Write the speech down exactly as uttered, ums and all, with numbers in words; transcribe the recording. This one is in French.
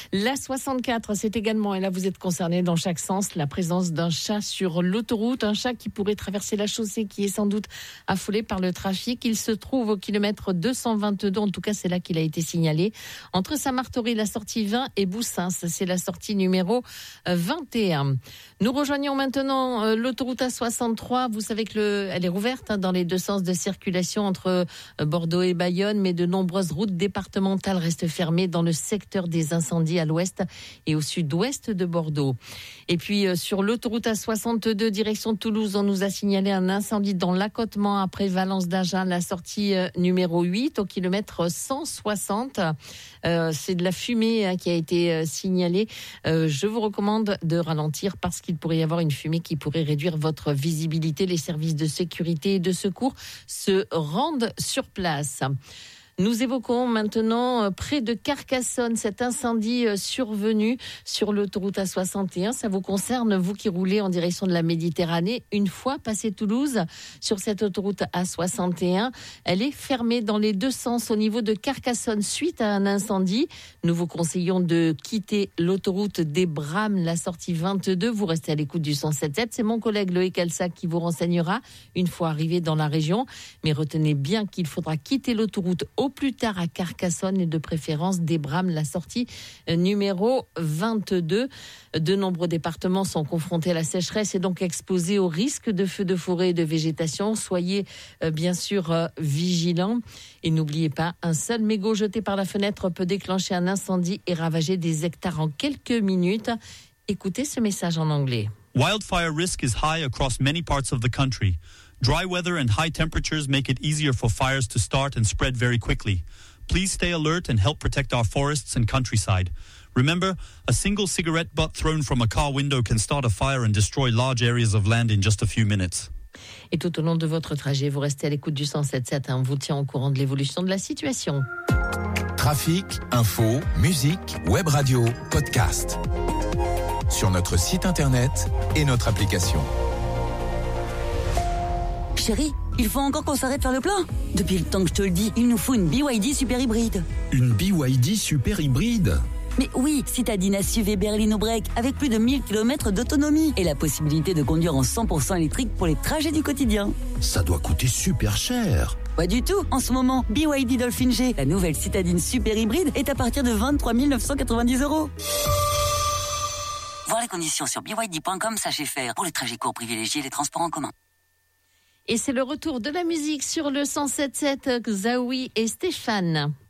La soixante-quatre, c'est également, et là vous êtes concerné dans chaque sens, la présence d'un chat sur l'autoroute, un chat qui pourrait traverser la chaussée, qui est sans doute affolé par le trafic. Il se trouve au kilomètre deux cent vingt-deux, en tout cas c'est là qu'il a été signalé, entre Saint-Martory, la sortie vingt, et Boussins, c'est la sortie numéro vingt et un. Nous rejoignons maintenant l'autoroute A soixante-trois. Vous savez que le, elle est rouverte hein, dans les deux sens de circulation entre Bordeaux et Bayonne, mais de nombreuses routes départementales restent fermées dans le secteur des incendies à l'ouest et au sud-ouest de Bordeaux. Et puis euh, sur l'autoroute A soixante-deux, direction Toulouse, on nous a signalé un incendie dans l'accotement après Valence d'Agen, la sortie euh, numéro huit au kilomètre cent soixante. Euh, c'est de la fumée hein, qui a été euh, signalée. Euh, je vous recommande de ralentir parce qu'il pourrait y avoir une fumée qui pourrait réduire votre visibilité. Les services de sécurité et de secours se rendent sur place. Nous évoquons maintenant près de Carcassonne cet incendie survenu sur l'autoroute A soixante et un. Ça vous concerne, vous qui roulez en direction de la Méditerranée. Une fois passé Toulouse, sur cette autoroute A soixante et un, elle est fermée dans les deux sens au niveau de Carcassonne suite à un incendie. Nous vous conseillons de quitter l'autoroute des Brames, la sortie vingt-deux. Vous restez à l'écoute du cent sept sept. C'est mon collègue Loïc Elsac qui vous renseignera une fois arrivé dans la région. Mais retenez bien qu'il faudra quitter l'autoroute au plus tard à Carcassonne et de préférence des Brames, la sortie numéro vingt-deux. De nombreux départements sont confrontés à la sécheresse et donc exposés au risque de feux de forêt et de végétation. Soyez euh, bien sûr euh, vigilants et n'oubliez pas, un seul mégot jeté par la fenêtre peut déclencher un incendie et ravager des hectares en quelques minutes. Écoutez ce message en anglais. Wildfire risk is high across many parts of the country. Dry weather and high temperatures make it easier for fires to start and spread very quickly. Please stay alert and help protect our forests and countryside. Remember, a single cigarette butt thrown from a car window can start a fire and destroy large areas of land in just a few minutes. Et tout au long de votre trajet, vous restez à l'écoute du cent sept sept. On vous tient au courant de l'évolution de la situation. Trafic, info, musique, web radio, podcast. Sur notre site internet et notre application. Chérie, il faut encore qu'on s'arrête faire le plein. Depuis le temps que je te le dis, il nous faut une B Y D super hybride. Une B Y D super hybride ? Mais oui, citadine S U V berlino break avec plus de mille kilomètres d'autonomie et la possibilité de conduire en cent pour cent électrique pour les trajets du quotidien. Ça doit coûter super cher. Pas du tout. En ce moment, B Y D Dolphin G, la nouvelle citadine super hybride, est à partir de vingt-trois mille neuf cent quatre-vingt-dix euros. Voir les conditions sur b y d point com, sachez faire. Pour les trajets courts privilégiés, les transports en commun. Et c'est le retour de la musique sur le cent sept sept, Zaoui et Stéphane.